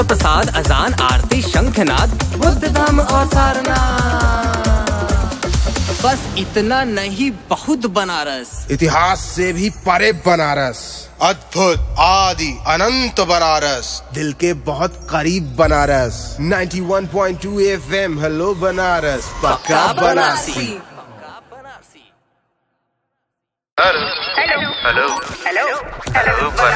प्रसाद, अजान, आरती, शंखनाद, बुद्ध धाम और सारनाथ। बस इतना नहीं, बहुत बनारस। इतिहास से भी परे बनारस, अद्भुत आदि अनंत बनारस, दिल के बहुत करीब बनारस। 91.2 FM, हेलो बनारस, पक्का Banarasi. Hello hello hello hello